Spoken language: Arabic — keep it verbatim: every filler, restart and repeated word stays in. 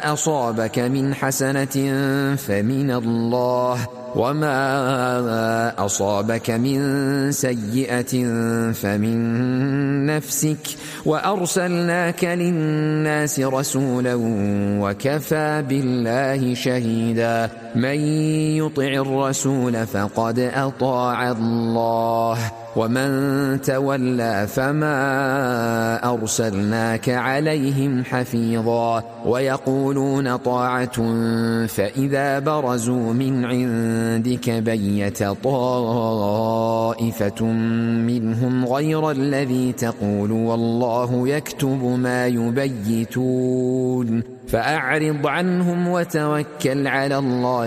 أصابك من حسنة فمن الله وما أصابك من سيئة فمن نفسك وأرسلناك للناس رسولا وكفى بالله شهيدا من يطع الرسول فقد أطاع الله ومن تولى فما أرسلناك عليهم حفيظا ويقولون طاعة فإذا برزوا من عندك بيت طائفة منهم غير الذي تقول والله يكتب ما يبيتون فأعرض عنهم وتوكل على الله